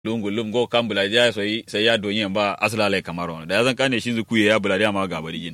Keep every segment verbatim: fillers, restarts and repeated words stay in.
lungu lungo kan bulaja sai sai ya donye ba asala lai kamaro da yazan kane shi zuku ya bulaja ma ga bari jin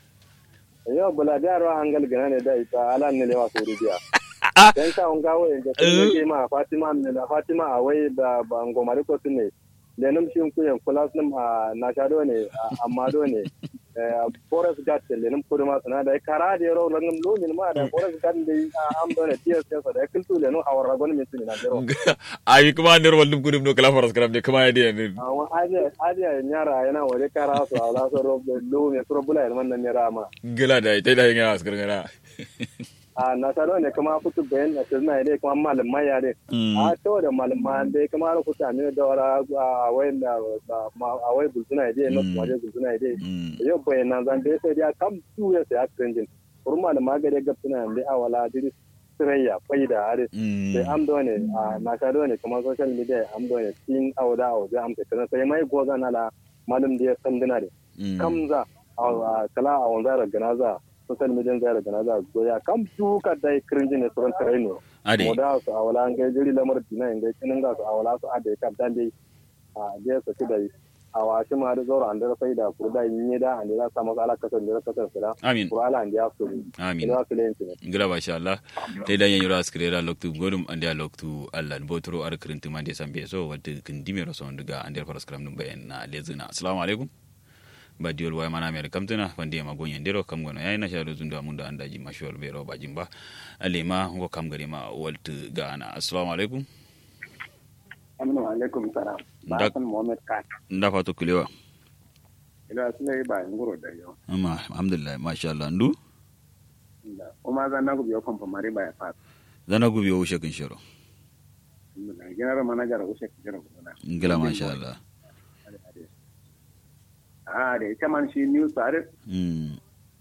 yo bulaja ro angal gana ne da ita ala ne lewa so rubiya dan ka on gawo en da ke ma Fatima ne da Fatima awai da bango mariko tunne lenum shin ku yan kula sun na shado ne amma do ne forest gat lenum kurma sana da kara da ro langum lo ne ma da forest gat da am do ne tiya sai da kultu lenum awar ragon min tuni na dero ai kuma ne ro wallum gudum no kala forest gram de kuma ya ne awa aje aje nyara yana waje kara so ala so ro lo ne so bula man nan nyara ma gila da ita da yin askar gara a na taro ne kuma kutu bayan da tana ne kuma malamai ya ne a to da malamai dai kuma ro kuta ne da wara a wayin da a wai bulsuna ide no kuma dai bulsuna ide yo bayan nan zan dai sai ya kam su ya sai akrendin kurma da magare gabtuna ne a wala diri sirayya faida are sai am do ne na taro ne kuma social media am do ne tin auda auda am ta sai mai goza na la malam da ya sandina ne kamza kala a wanda ganaza social media zara da naza goya kam duka dai cringe ne suran traino moda su awala ngai jiri lamar dina ngai kinin ga su awala su ade kan dan dai a je su kidai awa shi ma da zoro an da faida kurda yin da an da samu ala kasan da kasan sira ko ala an da su amin gira ba sha Allah dai dan yin ras krera loktu godum an da loktu Allah botoro ar krinti man de sambe so wadde kin dimero so ndiga an der faras kram dum bayen na lezina assalamu alaikum ba diol way mana mere kamtena fande ma gonyen dero kam gono yayna shado zunda munda andaji mashwal be ro bajimba alima ngo kam gari ma waltu gana assalamu alaikum aminu alaikum salam basan muhammad kan nda fatu kulewa ila sunai ba ngoro da yo amma alhamdulillah masha Allah ndu kuma zan na gubiyo kon pamari ba ya fa zan na gubiyo ushe kin shiro general manager ushe kin shiro ngila masha Allah ah da ita man shi news are mm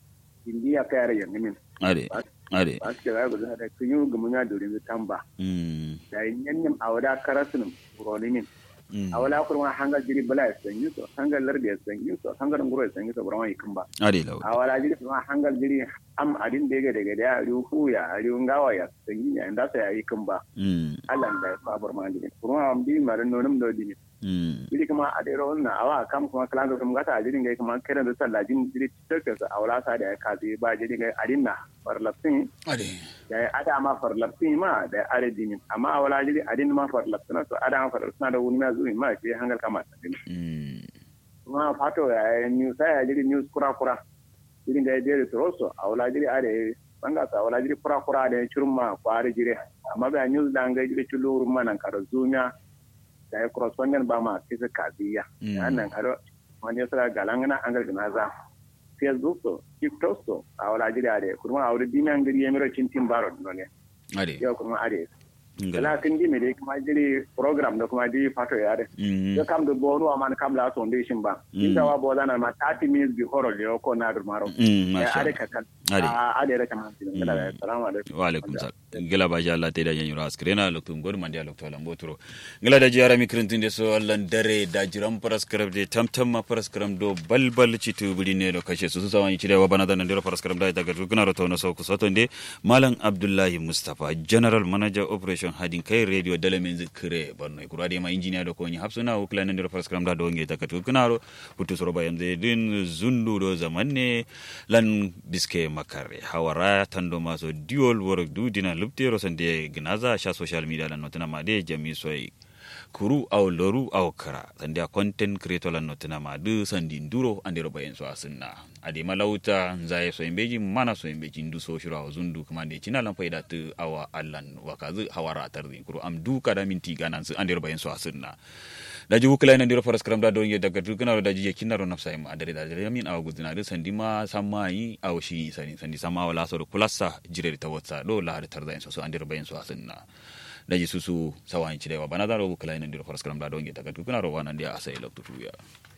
indiya kayar yanni min are are aske ga ga da kunyu gumunya dore mi tamba mm da yannin awada karasun rolimin awala kurma hangal jiri bala sanyi so hangal larde sanyi so hangal nguro sanyi so burama ikamba are lawo awala jiri kuma hangal jiri am adin dege dege da ruhu ya riu ngawa ya sanyi ya inda sai ayi kamba mm Allah da fa burma jiri kurma am bi maran nonum do dini mm jiri kuma adero na awa kam kuma klan do kuma gata jiri ngai kuma kiran da sallajin jiri take sa awala sa da ka zai ba jiri ngai adinna farlafin ade ya ada ma farlafin ma da are dini amma awala jiri adin ma farlafin so ada ma farlafin da wuni ma zuwi ma ke hangal kama tsadin mm kuma fato ya news ya jiri news kura kura jiri ngai dere troso awala jiri are banga sa awala jiri kura kura da churma kware jiri amma ba news da ngai jiri chulur manan karo zunya da ya correspondent ba ma kisa kaziya annan karo wani yasa galangana an gargana za Facebook so TikTok so a wala jira da kuma a wurin dinan gari ya mira cin timbaro ne ade yau kuma ade kala kin di me dai kuma jiri program da kuma di fato ya da ya kam da bonu amma kam la foundation ba inda wa bola na ma thirty minutes before le ko na dur maro ya ade kakan a ade ra kaman tin kala assalamu alaikum wa alaikum salam gila ba jalla te da yan yura askrena loktum god man dia lokto lambotro gila da jara mikrintin de so lan dare da jiram paraskram de tamtam ma paraskram do balbal citu buri ne do kashe su su sawan ci da wa bana da nan dero paraskram da daga guna roto na so ku soto de malam abdullahi mustafa general manager operation hadin kai radio dalamin zikire barno kurade ma engineer do ko ni hafsuna o klanan dero paraskram da do nge takatu kunaro putu soro bayan de din zundu do zamanne lan biske makare hawara tando maso diol work du dina luptero sande gnaza sha social media lan notana ma de jami soy kuru aw loru aw kara sande content creator lan notana ma de sandi nduro andero bayen so asinna ade malauta zaye so embeji mana so embeji ndu so shura zundu kuma de cina lan faida tu awa allan wakazu hawara tarzi kuru am du kada minti ganan su andero bayen so asinna daji wukla nan diro faras kram da don ye daga tukuna da ji kinaro nafsa ma dare da dare min aw gudina de sandi ma samai aw shi sani sandi sama wala so kulassa jire ta wotsa do la da tarza so so andiro bayen so asinna daji susu sawan ci dewa bana da wukla nan diro faras kram da don ye daga tukuna ro wanan dia asai loktu ya